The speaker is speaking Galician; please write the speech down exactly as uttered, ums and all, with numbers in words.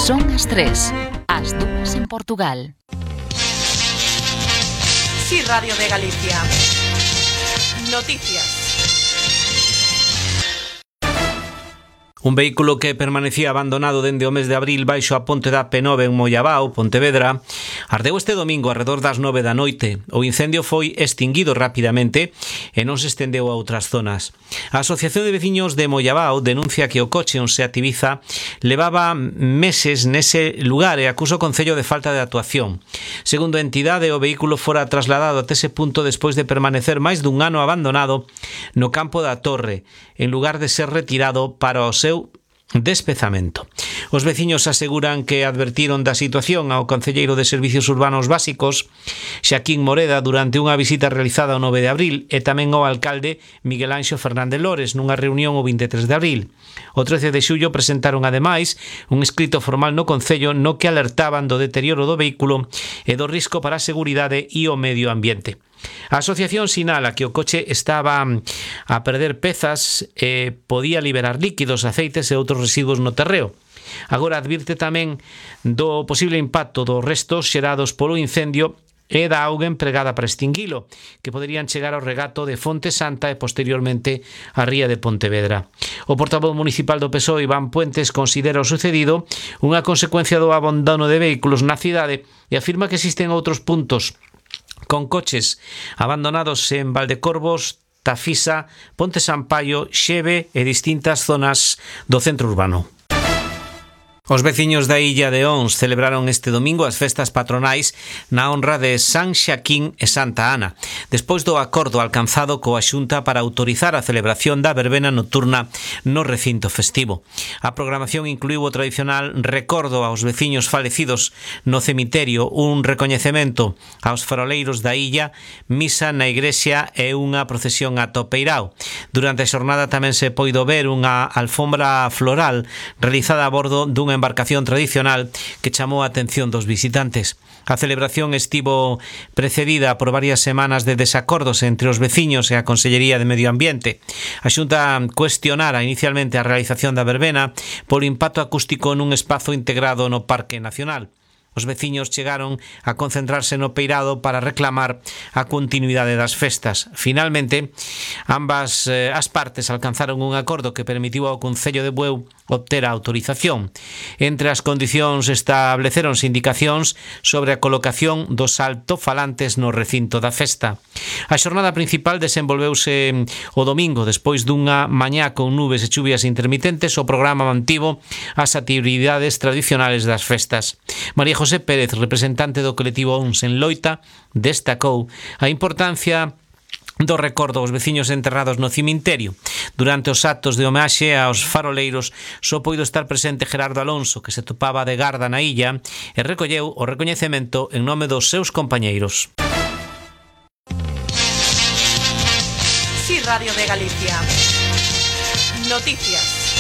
Son as tres, as dúas en Portugal. Sí, Radio de Galicia. Noticias. Un vehículo que permanecía abandonado dende o mes de abril baixo a ponte da P nove en Mollabao, Pontevedra, ardeu este domingo arredor das nove da noite. O incendio foi extinguido rapidamente e non se estendeu a outras zonas. A Asociación de Veciños de Mollabao denuncia que o coche onde se activiza levaba meses nese lugar e acusa o Concello de falta de actuación. Segundo a entidade, o vehículo fora trasladado até ese punto despois de permanecer máis dun ano abandonado no campo da Torre, en lugar de ser retirado para o seu despezamento. Os veciños aseguran que advertiron da situación ao concelleiro de Servicios Urbanos Básicos, Xaquín Moreda, durante unha visita realizada o nove de abril, e tamén ao alcalde Miguel Anxo Fernández Lores nunha reunión o vinte e tres de abril. O trece de xullo presentaron ademais un escrito formal no Concello no que alertaban do deterioro do vehículo e do risco para a seguridade e o medio ambiente. A asociación sinala que o coche estaba a perder pezas e podía liberar líquidos, aceites e outros residuos no terreo. Agora advirte tamén do posible impacto dos restos xerados polo incendio e da auga empregada para extinguilo, que poderían chegar ao regato de Fonte Santa e posteriormente á ría de Pontevedra. O portavoz municipal do P S O E, Iván Puentes, considera o sucedido unha consecuencia do abandono de vehículos na cidade e afirma que existen outros puntos con coches abandonados en Valdecorvos, Tafisa, Ponte Sampaio, Xeve e distintas zonas do centro urbano. Os veciños da illa de Ons celebraron este domingo as festas patronais na honra de San Xaquín e Santa Ana, despois do acordo alcanzado coa Xunta para autorizar a celebración da verbena nocturna no recinto festivo. A programación incluíu o tradicional recordo aos veciños falecidos no cemiterio, un recoñecemento aos faroleiros da illa, misa na igrexa e unha procesión a Topeirao. Durante a xornada tamén se poido ver unha alfombra floral realizada a bordo dunha embarcación tradicional que chamou a atención dos visitantes. A celebración estivo precedida por varias semanas de desacordos entre os veciños e a Consellería de Medio Ambiente. A Xunta cuestionara inicialmente a realización da verbena por impacto acústico nun espazo integrado no Parque Nacional. Os veciños chegaron a concentrarse no peirado para reclamar a continuidade das festas. Finalmente, ambas eh, as partes alcanzaron un acordo que permitiu ao Concello de Bueu obter a autorización. Entre as condicións estableceronse indicacións sobre a colocación dos altofalantes no recinto da festa. A xornada principal desenvolveuse o domingo despois dunha mañá con nubes e chuvias intermitentes. O programa mantivo as actividades tradicionales das festas. María José Pérez, representante do colectivo Ons en Loita, destacou a importancia do recordo aos veciños enterrados no cemiterio. Durante os actos de homenaxe aos faroleiros só poido estar presente Gerardo Alonso, que se topaba de garda na illa e recolleu o recoñecemento en nome dos seus compañeiros. Sí, Radio de Galicia. Noticias.